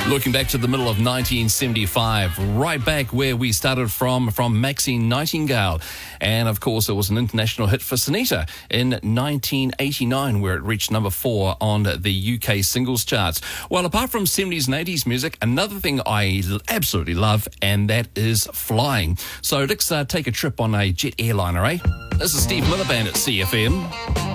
Looking back to the middle of 1975, right back where we started from Maxine Nightingale. And of course, it was an international hit for Sunita in 1989, where it reached number 4 on the UK singles charts. Well, apart from 70s and 80s music, another thing I absolutely love, and that is flying. So let's take a trip on a jet airliner, eh? This is Steve Miliband at CFM.